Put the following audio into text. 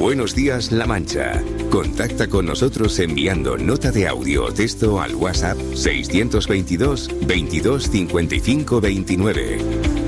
Buenos días, La Mancha. Contacta con nosotros enviando nota de audio o texto al WhatsApp 622 22 55 29.